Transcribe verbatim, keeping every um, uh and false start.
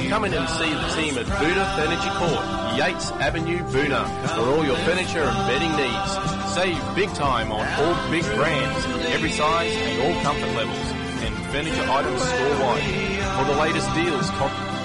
Come in and see the team at Boona Furniture Court, Yates Avenue, Boona, for all your furniture and bedding needs. Save big time on all big brands, every size and all comfort levels, and furniture items store-wide. For the latest deals, contact